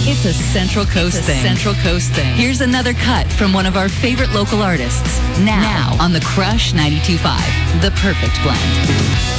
It's a Central Coast thing. Central Coast thing. Here's another cut from one of our favorite local artists. Now on the Crush 92.5. The perfect blend.